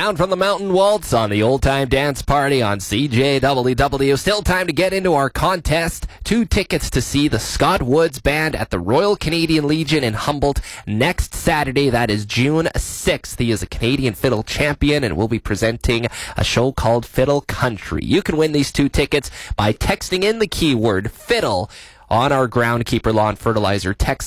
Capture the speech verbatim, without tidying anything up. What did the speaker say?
Down from the Mountain Waltz on the Old Time Dance Party on C J W W. Still time to get into our contest. Two tickets to see the Scott Woods Band at the Royal Canadian Legion in Humboldt next Saturday. That is June sixth. He is a Canadian fiddle champion and will be presenting a show called Fiddle Country. You can win these two tickets by texting in the keyword fiddle on our Groundkeeper Lawn Fertilizer text